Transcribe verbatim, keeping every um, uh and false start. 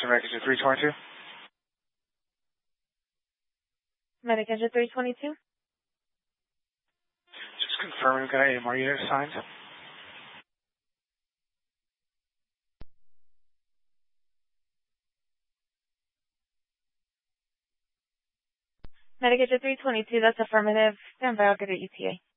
Medicaid three twenty-two. Medicaid three twenty-two. Just confirming, got A M R unit assigned. Medicaid three twenty-two, that's affirmative. Stand by, I'll get an E T A.